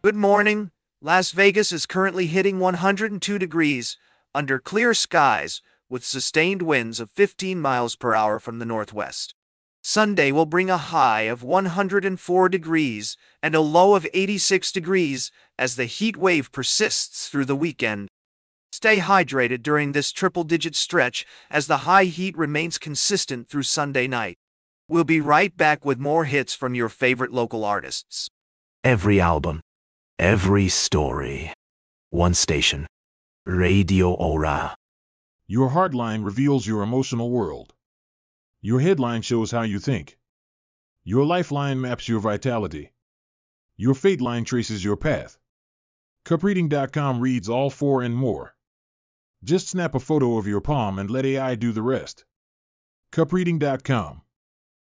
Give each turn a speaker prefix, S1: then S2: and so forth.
S1: Good morning. Las Vegas is currently hitting 102 degrees under clear skies with sustained winds of 15 miles per hour from the northwest. Sunday will bring a high of 104 degrees and a low of 86 degrees as the heat wave persists through the weekend. Stay hydrated during this triple-digit stretch as the high heat remains consistent through Sunday night. We'll be right back with more hits from your favorite local artists.
S2: Every album, every story. One station. Radio Aura.
S3: Your heartline reveals your emotional world. Your headline shows how you think. Your lifeline maps your vitality. Your fate line traces your path. Cupreading.com reads all four and more. Just snap a photo of your palm and let AI do the rest. Cupreading.com.